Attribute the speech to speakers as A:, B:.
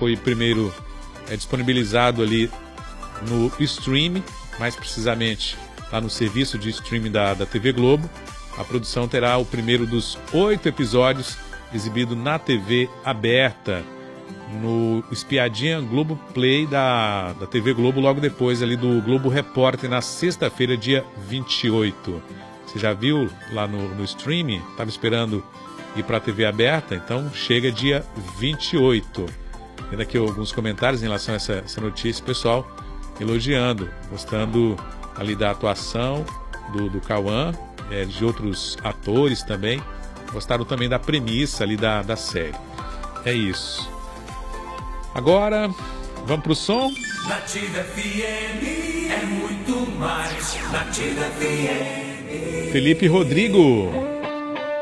A: foi primeiro disponibilizado ali no stream, mais precisamente lá no serviço de streaming da TV Globo. A produção terá o primeiro dos 8 episódios exibido na TV aberta, no Espiadinha Globoplay da TV Globo, logo depois ali do Globo Repórter, na sexta-feira, dia 28. Você já viu lá no streaming? Estava esperando ir para a TV aberta? Então chega dia 28. Tendo aqui alguns comentários em relação a essa notícia, pessoal elogiando, gostando ali da atuação do Cauã, de outros atores também. Gostaram também da premissa ali da série. É isso. Agora, vamos pro som?
B: Nativa FM é muito mais. Nativa FM.
A: Felipe Rodrigo.